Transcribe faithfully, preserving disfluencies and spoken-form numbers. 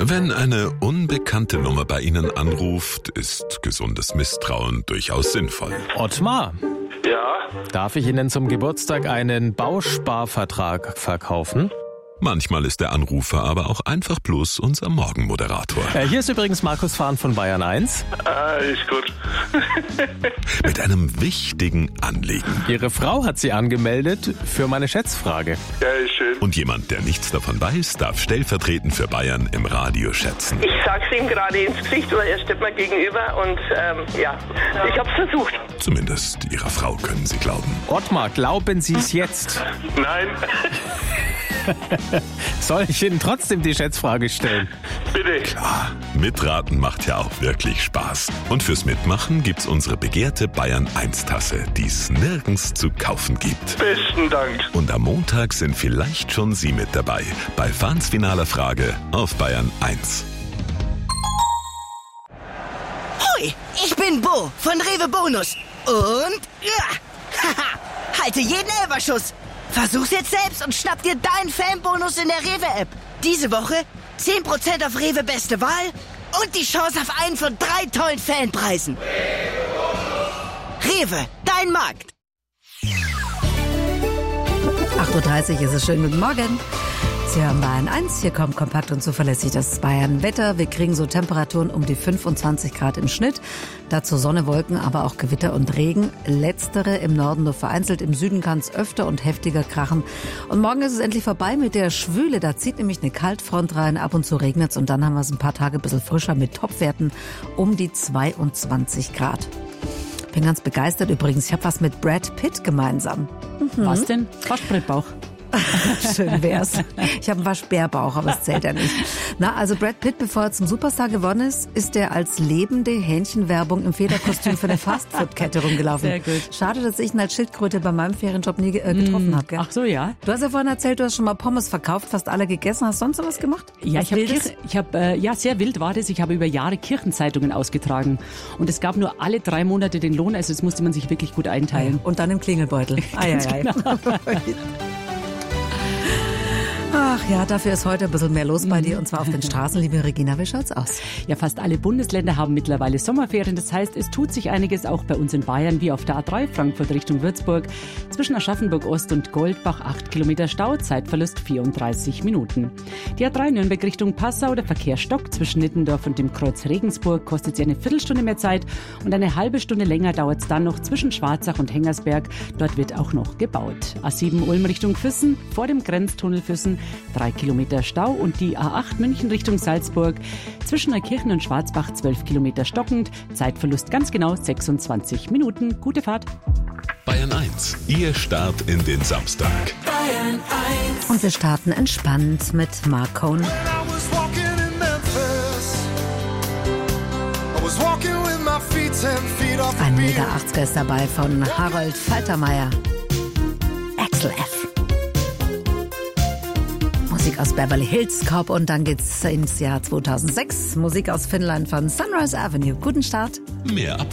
Wenn eine unbekannte Nummer bei Ihnen anruft, ist gesundes Misstrauen durchaus sinnvoll. Ottmar, Ja, darf ich Ihnen zum Geburtstag einen Bausparvertrag verkaufen? Manchmal ist der Anrufer aber auch einfach bloß unser Morgenmoderator. Äh, hier ist übrigens Markus Fahn von Bayern eins. ah, ist gut. Mit einem wichtigen Anliegen. Ihre Frau hat Sie angemeldet für meine Schätzfrage. Ja, ist schön. Und jemand, der nichts davon weiß, darf stellvertretend für Bayern im Radio schätzen. Ich sag's ihm gerade ins Gesicht, weil er steht mir gegenüber und ähm, ja, ich hab's versucht. Zumindest Ihrer Frau können Sie glauben. Ottmar, glauben Sie es jetzt? Nein, Soll ich Ihnen trotzdem die Schätzfrage stellen? bitte. Ah, mitraten macht ja auch wirklich Spaß. Und fürs Mitmachen gibt's unsere begehrte Bayern eins Tasse, die es nirgends zu kaufen gibt. Besten Dank. Und am Montag sind vielleicht schon Sie mit dabei bei Fahns finaler Frage auf Bayern eins. Hoi, ich bin Bo von Rewe Bonus. Und ja, haha, halte jeden Elferschuss. Versuch's jetzt selbst und schnapp dir deinen Fanbonus in der Rewe-App. Diese Woche zehn Prozent auf Rewe Beste Wahl und die Chance auf einen von drei tollen Fanpreisen. Rewe, dein Markt. acht Uhr dreißig ist es. Schönen guten Morgen. Sie hören Bayern eins. Hier kommt kompakt und zuverlässig das Bayern-Wetter. Wir kriegen so Temperaturen um die fünfundzwanzig Grad im Schnitt. Dazu Sonne, Wolken, aber auch Gewitter und Regen. Letztere im Norden nur vereinzelt. Im Süden kann es öfter und heftiger krachen. Und morgen ist es endlich vorbei mit der Schwüle. Da zieht nämlich eine Kaltfront rein. Ab und zu regnet es. Und dann haben wir es ein paar Tage ein bisschen frischer mit Topwerten um die zweiundzwanzig Grad. Bin ganz begeistert übrigens. Ich habe was mit Brad Pitt gemeinsam. Was denn? Waschbrettbauch. Schön wär's. Ich habe einen Waschbärbauch, aber es zählt ja nicht. Na, also Brad Pitt, bevor er zum Superstar geworden ist, ist er als lebende Hähnchenwerbung im Federkostüm für eine Fastfood-Kette rumgelaufen. Sehr gut. Schade, dass ich ihn als Schildkröte bei meinem Ferienjob nie äh, getroffen habe. Gell? Ach so, ja. Du hast ja vorhin erzählt, du hast schon mal Pommes verkauft, fast alle gegessen. Hast du sonst noch was gemacht? Ja, Was ich habe, Wildes? ich hab, äh, ja, sehr wild war das. Ich habe über Jahre Kirchenzeitungen ausgetragen. Und es gab nur alle drei Monate den Lohn, also das musste man sich wirklich gut einteilen. Und dann im Klingelbeutel. Ei, ei, ei. Genau. Ach ja, dafür ist heute ein bisschen mehr los bei dir, und zwar auf den Straßen. Liebe Regina, wie schaut's aus? Ja, fast alle Bundesländer haben mittlerweile Sommerferien. Das heißt, es tut sich einiges auch bei uns in Bayern, wie auf der A drei Frankfurt Richtung Würzburg. Zwischen Aschaffenburg Ost und Goldbach acht Kilometer Stau, Zeitverlust vierunddreißig Minuten. Die A drei Nürnberg Richtung Passau, der Verkehr stockt. Zwischen Nittendorf und dem Kreuz Regensburg kostet sie eine Viertelstunde mehr Zeit und eine halbe Stunde länger dauert es dann noch zwischen Schwarzach und Hengersberg. Dort wird auch noch gebaut. A sieben Ulm Richtung Füssen, vor dem Grenztunnel Füssen, drei Kilometer Stau, und die A acht München Richtung Salzburg. Zwischen Neukirchen und Schwarzbach zwölf Kilometer stockend. Zeitverlust ganz genau sechsundzwanzig Minuten. Gute Fahrt. Bayern eins, Ihr Start in den Samstag. Bayern eins. Und wir starten entspannt mit Mark Cohn. Ein Mega achtziger ist dabei von Harold Faltermeier. Axel F. Musik aus Beverly Hills Cop, und dann geht's ins Jahr zweitausendsechs. Musik aus Finnland von Sunrise Avenue. Guten Start. Mehr ab